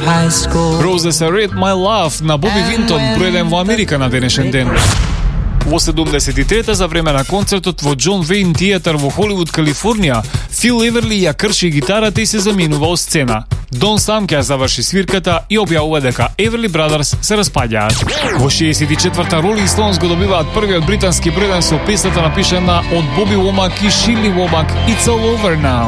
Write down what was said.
high school. Roses Read My Love na Bobby Vinton проеден во Америка на денешен ден. Во 73-та за време на концертот во Джон Вейн театар во Холивуд, Калифорнија, Фил Еверли ја крши гитарата и се заминува од сцена. Дон сам ќе заврши свирката и објавува дека Everly Brothers се распаѓаат. Во 64-та Rolling Stones го добиваат првиот британски бројден со песната напишана од Боби Вомак и Шили Вомак It's All Over Now.